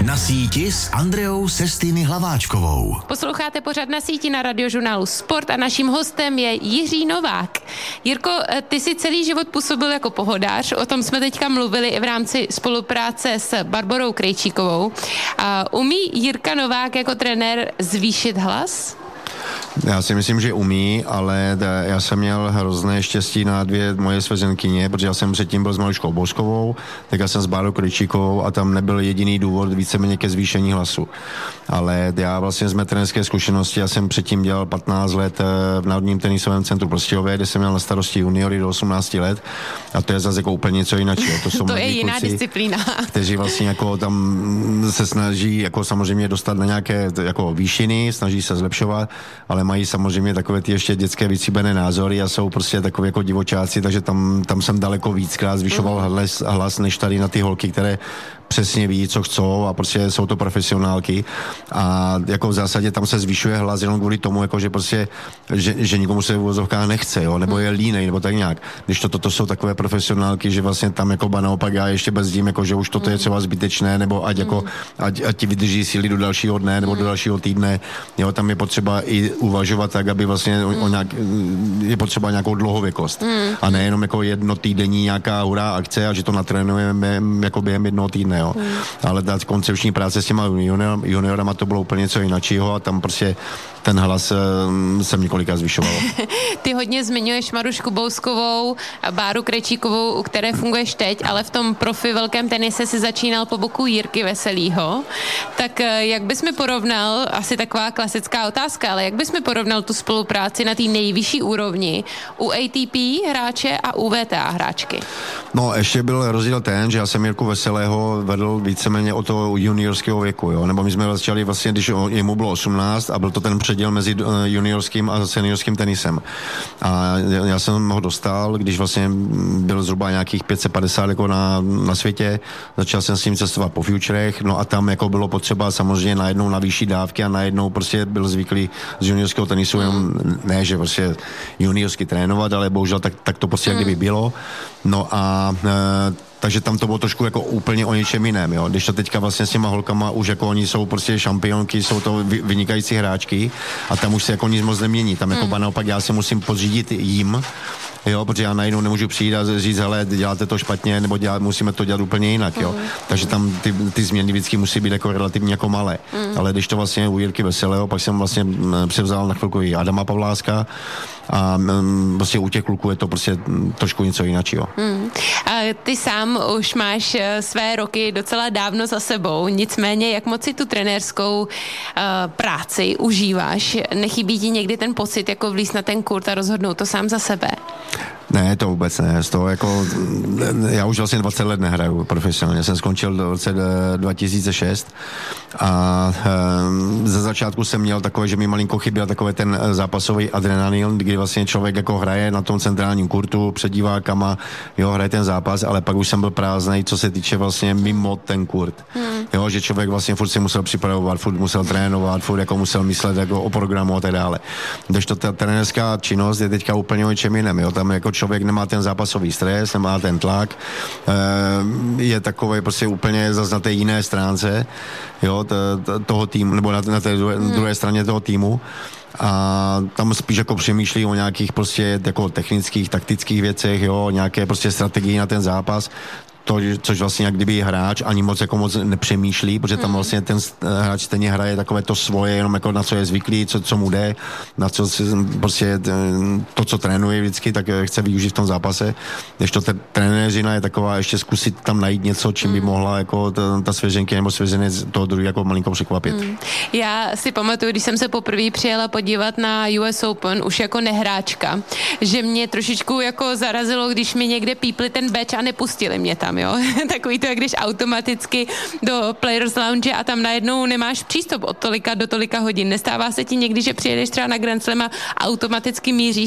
Na síti s Andreou Sestiny Hlaváčkovou. Posloucháte pořad Na síti na Radiožurnálu Sport a naším hostem je Jiří Novák. Jirko, ty jsi celý život působil jako pohodář, o tom jsme teďka mluvili i v rámci spolupráce s Barborou Krejčíkovou. Umí Jirka Novák jako trenér zvýšit hlas? Já si myslím, že umí, ale já jsem měl hrozné štěstí na dvě moje svěřenkyně, protože já jsem předtím byl s Mariškou Boskovou, tak já jsem s Bárou Krejčíkovou a tam nebyl jediný důvod víceméně ke zvýšení hlasu. Ale já vlastně z mé trenérské zkušenosti, já jsem předtím dělal 15 let v Národním tenisovém centru Prostějově, kde jsem měl na starosti juniory do 18 let a to je zase jako úplně něco jiného. To je jiná disciplína. Kteří vlastně jako tam se snaží jako samozřejmě dostat na nějaké jako výšiny, snaží se zlepšovat, ale mají samozřejmě takové ty ještě dětské vycíbené názory a jsou prostě takový jako divočáci, takže tam jsem daleko víckrát zvyšoval hlas než tady na ty holky, které přesně ví, co chcou a prostě jsou to profesionálky a jako v zásadě tam se zvyšuje hlas jenom kvůli tomu, jako že prostě, že nikomu se v uvozovkách nechce, jo, nebo je línej, nebo tak nějak. Když toto jsou takové profesionálky, že vlastně tam jako naopak já ještě brzdím, jako že už toto je třeba zbytečné, nebo ať ti vydrží síly do dalšího dne, nebo do dalšího týdne, jo, tam je potřeba i uvažovat tak, aby vlastně je potřeba nějakou dlouhověkost a nejenom jako jednotýdenní nějaká hurá akce a že to natrénujeme jako během jednoho týdne. Jo. Ale ta koncepční práce s těma juniorama to bylo úplně něco jiného a tam prostě ten hlas jsem několikrát zvyšoval. Ty hodně zmiňuješ Marušku Bouskovou a Báru Krejčíkovou, u které funguješ teď, ale v tom profi velkém tenise si začínal po boku Jirky Veselýho. Tak jak bys mi porovnal, asi taková klasická otázka, ale jak bys mi porovnal tu spolupráci na té nejvyšší úrovni u ATP hráče a u WTA hráčky? No, ještě byl rozdíl ten, že já jsem Jirku Veselého vedl víceméně od toho juniorského věku, jo, nebo my jsme začali vlastně, když jemu bylo 18 a byl to ten předěl mezi juniorským a seniorským tenisem. A já jsem ho dostal, když vlastně byl zhruba nějakých 550 jako na světě, začal jsem s ním cestovat po futurech, no a tam jako bylo potřeba samozřejmě najednou na vyšší dávky a najednou prostě byl zvyklý z juniorského tenisu, jenom ne, že prostě juniorsky trénovat, ale bohužel tak to prostě jak kdyby bylo. No a takže tam to bylo trošku jako úplně o něčem jiném, jo. Když to teďka vlastně s těma holkama už jako oni jsou prostě šampionky, jsou to vynikající hráčky a tam už se jako nic moc nemění. Tam jako naopak já se musím podřídit jim, jo, protože já najednou nemůžu přijít a říct, hele, děláte to špatně, nebo musíme to dělat úplně jinak, jo. Takže tam ty změny vždycky musí být jako relativně jako malé. Ale když to vlastně u Jirky Veselého, pak jsem vlastně převzal na chvilku i Adama Pavláska a prostě u těch kluků je to prostě trošku něco jiného. Ty sám už máš své roky docela dávno za sebou, nicméně jak moc si tu trenérskou práci užíváš? Nechybí ti někdy ten pocit, jako vlíz na ten kurt a rozhodnout to sám za sebe? Ne, to vůbec ne. Já už vlastně 20 let nehraju profesionálně. Jsem skončil v roce 2006 a ze začátku jsem měl takové, že mi malinko chyběl takový ten zápasový adrenalin, kdy vlastně člověk jako hraje na tom centrálním kurtu před divákama, jo, hraje ten zápas, ale pak už jsem byl prázdnej, co se týče vlastně mimo ten kurt. Jo, že člověk vlastně furt si musel připravovat, furt musel trénovat, furt jako musel myslet jako o programu a tak dále. Když to ta trenérská činnost je teďka úplně o něčem jiném, jo, tam jako člověk nemá ten zápasový stres, nemá ten tlak, je takový prostě úplně zase na té jiné stránce, jo, toho týmu, nebo na té druhé straně toho týmu. A tam spíš jako přemýšlí o nějakých prostě jako technických, taktických věcech, jo, nějaké prostě strategii na ten zápas. Což vlastně jak kdyby hráč ani moc nepřemýšlí, protože tam vlastně ten hráč stejně hraje takové to svoje, jenom jako na co je zvyklý, co mu jde, na co prostě to, co trénuje vždycky, tak chce využít v tom zápase. Když to trenéřina je taková, ještě zkusit tam najít něco, čím by mohla jako ta svěřenky nebo svěřenec toho druhý jako malinko překvapit. Já si pamatuju, když jsem se poprvé přijela podívat na US Open, už jako nehráčka, že mě trošičku jako zarazilo, když mi někde pípli ten badge a nepustili mě tam. Jo? Takový to, jak když automaticky do Players Lounge a tam najednou nemáš přístup od tolika do tolika hodin. Nestává se ti někdy, že přijedeš třeba na Grand Slam a automaticky míříš